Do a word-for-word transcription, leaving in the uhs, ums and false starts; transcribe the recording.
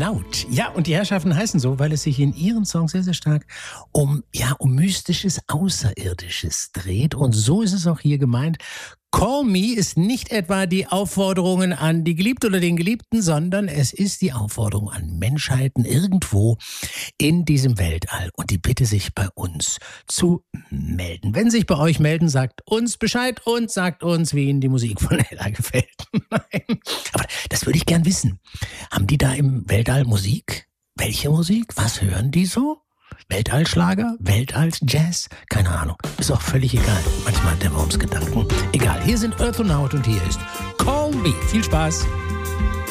Earthonaut. Ja, und die Herrschaften heißen so, weil es sich in ihren Songs sehr, sehr stark um, ja, um mystisches, Außerirdisches dreht. Und so ist es auch hier gemeint. Call Me ist nicht etwa die Aufforderungen an die Geliebte oder den Geliebten, sondern es ist die Aufforderung an Menschheiten irgendwo in diesem Weltall und die Bitte, sich bei uns zu melden. Wenn sich bei euch melden, sagt uns Bescheid und sagt uns, wie Ihnen die Musik von Ella gefällt. Nein, aber das würde ich gern wissen. Haben die da im Weltall Musik? Welche Musik? Was hören die so? Weltallschlager? Weltall-Jazz? Keine Ahnung. Ist auch völlig egal. Manchmal hat der Wurmsgedanken. Egal. Hier sind Earthonaut und hier ist Call Me. Viel Spaß.